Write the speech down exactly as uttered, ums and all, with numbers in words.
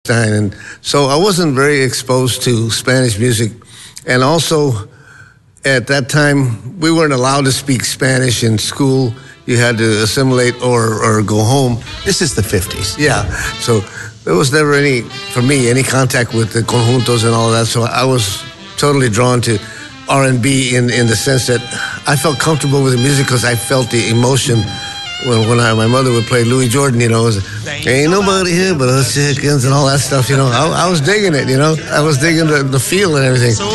And so I wasn't very exposed to Spanish music. And also, at that time, we weren't allowed to speak Spanish in school. You had to assimilate or, or go home. This is the fifties. Yeah. So there was never any, for me, any contact with the conjuntos and all of that. So I was totally drawn to R and B in, in the sense that I felt comfortable with the music because I felt the emotion. When, when I, my mother would play Louis Jordan, you know, it was, ain't nobody here but us chickens and all that stuff, you know. I, I was digging it, you know. I was digging the, the feel and everything.